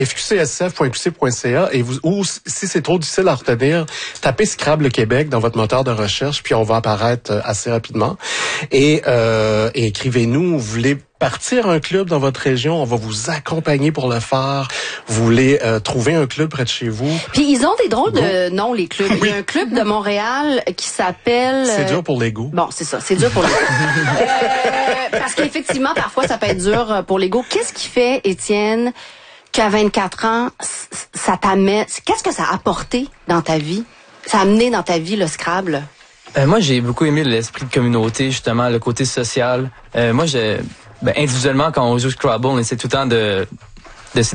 fqcsf.qc.ca et ou si c'est trop difficile à retenir, tapez Scrabble Québec dans votre moteur de recherche, puis on va apparaître assez rapidement. Et écrivez-nous, vous voulez partir un club dans votre région, on va vous accompagner pour le faire. Vous voulez trouver un club près de chez vous. Puis ils ont des drôles de noms, les clubs. Il y a un club de Montréal qui s'appelle... C'est dur pour l'ego. Bon, c'est ça, c'est dur pour l'ego. Parce qu'effectivement, parfois, ça peut être dur pour l'ego. Qu'est-ce qui fait, Étienne, qu'à 24 ans, ça t'amène... Qu'est-ce que ça a apporté dans ta vie? Ça a amené dans ta vie le Scrabble? Moi, j'ai beaucoup aimé l'esprit de communauté, justement, le côté social. Moi, individuellement, quand on joue Scrabble, on essaie tout le temps d'essayer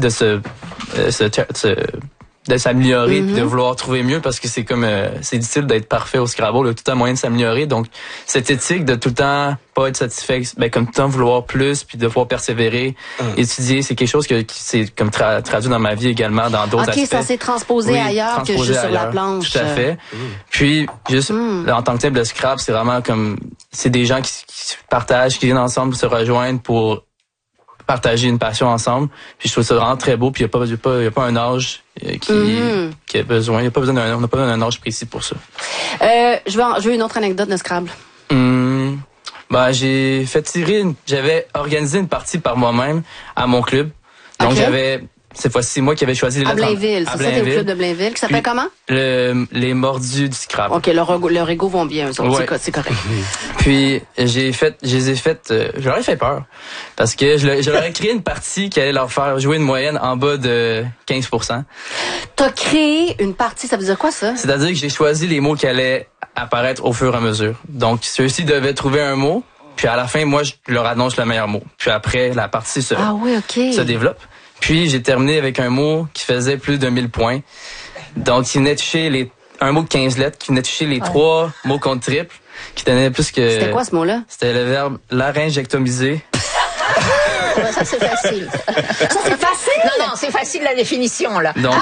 de s'améliorer, de vouloir trouver mieux, parce que c'est comme c'est difficile d'être parfait au Scrabble, il y a tout le temps moyen de s'améliorer. Donc cette éthique de tout le temps pas être satisfait, comme tout le temps vouloir plus, puis de pouvoir persévérer, étudier, c'est quelque chose qui c'est comme traduit dans ma vie également, dans d'autres aspects. OK, ça s'est transposé ailleurs que juste sur la planche. Tout à fait. Puis juste en tant que tel, le Scrabble, c'est vraiment comme c'est des gens qui partagent, qui viennent ensemble se rejoindre pour partager une passion ensemble. Puis je trouve ça vraiment très beau. Puis il y a pas un âge qui a besoin. On n'a pas besoin d'un âge précis pour ça. Je veux une autre anecdote de Scrabble. J'avais organisé une partie par moi-même à mon club. Donc cette fois-ci, c'est moi qui avais choisi les lettres. À Blainville, c'est ça, t'es au club de Blainville, qui s'appelle comment? Les Mordus du Scrabble. OK, leur ego vont bien, eux autres, c'est correct. Puis, j'aurais fait peur. Parce que je leur ai créé une partie qui allait leur faire jouer une moyenne en bas de 15%. T'as créé une partie, ça veut dire quoi, ça? C'est-à-dire que j'ai choisi les mots qui allaient apparaître au fur et à mesure. Donc, ceux-ci devaient trouver un mot, puis à la fin, moi, je leur annonce le meilleur mot. Puis après, la partie se développe. Puis, j'ai terminé avec un mot qui faisait plus de 1000 points. Donc, il venait toucher un mot de 15 lettres, qui venait toucher les 3 mots contre triple, qui donnait plus que... C'était quoi, ce mot-là? C'était le verbe laryngectomiser. Ça, c'est facile. Ça, c'est facile? Non, c'est facile la définition, là. Donc,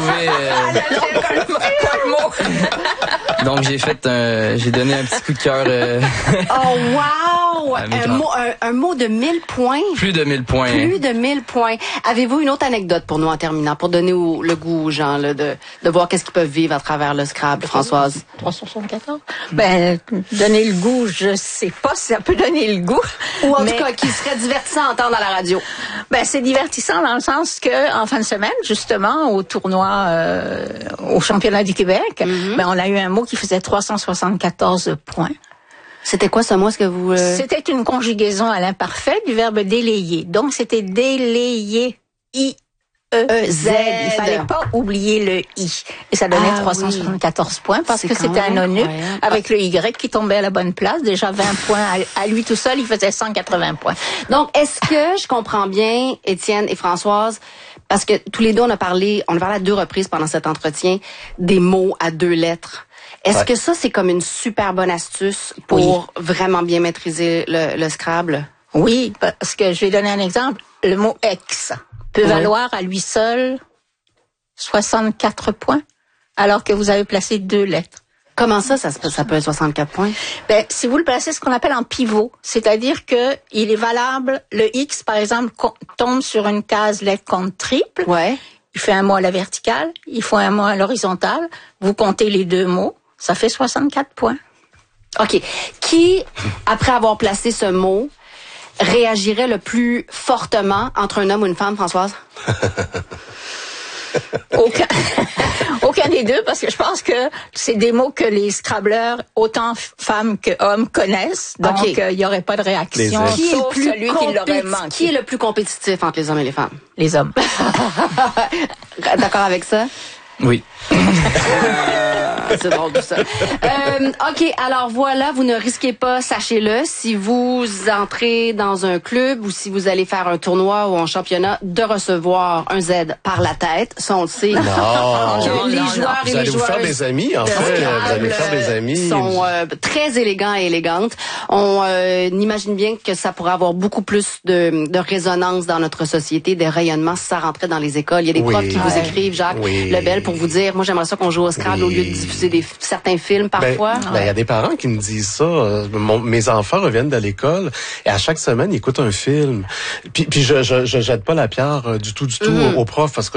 Donc, j'ai donné un petit coup de cœur. Oh, wow! Un mot de 1000 points? Plus de 1000 points. Plus de 1000 points. Avez-vous une autre anecdote pour nous en terminant, pour donner le goût aux gens, là, de voir qu'est-ce qu'ils peuvent vivre à travers le Scrabble, Françoise? 374? Donner le goût, je sais pas si ça peut donner le goût. Ou en tout cas, qui serait divertissant à entendre à la radio. C'est divertissant dans le sens que, en fin de semaine, justement, au tournoi, au championnat du Québec, on a eu un mot qui faisait 374 points. C'était quoi ce mot? Est-ce que vous... C'était une conjugaison à l'imparfait du verbe délayer. Donc, c'était délayer. I-E-Z. Il fallait pas oublier le I. Et ça donnait 374 points parce que c'était un ONU avec le Y qui tombait à la bonne place. Déjà 20 points à lui tout seul, il faisait 180 points. Donc, est-ce que je comprends bien, Étienne et Françoise, parce que tous les deux, on a parlé à 2 reprises pendant cet entretien, des mots à 2 lettres. Est-ce que ça, c'est comme une super bonne astuce pour vraiment bien maîtriser le Scrabble? Oui, parce que je vais donner un exemple. Le mot « ex » peut valoir à lui seul 64 points, alors que vous avez placé 2 lettres. Comment ça peut être 64 points? Si vous le placez ce qu'on appelle en pivot, c'est-à-dire que il est valable, le X, par exemple, tombe sur une case lettre contre triple. Ouais. Il fait un mot à la verticale, il faut un mot à l'horizontale. Vous comptez les 2 mots, ça fait 64 points. OK. Qui, après avoir placé ce mot, réagirait le plus fortement entre un homme ou une femme, Françoise? Aucun des deux, parce que je pense que c'est des mots que les Scrabbleurs, autant femmes que hommes, connaissent. Donc, il y aurait pas de réaction. Qui est le plus celui qui l'aurait manqué. Qui est le plus compétitif entre les hommes et les femmes? Les hommes. D'accord avec ça? Oui. C'est drôle tout ça. OK, alors voilà, vous ne risquez pas, sachez-le, si vous entrez dans un club ou si vous allez faire un tournoi ou un championnat, de recevoir un Z par la tête. Ça, on le sait. Non. Les joueurs et les joueuses... Vous allez vous faire des amis, en fait. Vous allez faire des amis. Sont très élégants et élégantes. On imagine bien que ça pourrait avoir beaucoup plus de résonance dans notre société, des rayonnements si ça rentrait dans les écoles. Il y a des profs qui vous écrivent, Jacques Lebel, pour vous dire, moi, j'aimerais ça qu'on joue au Scrabble au lieu de diffuser certains films parfois. Il y a des parents qui me disent ça. Mes enfants reviennent de l'école et à chaque semaine, ils écoutent un film. Puis je jette pas la pierre du tout aux profs parce que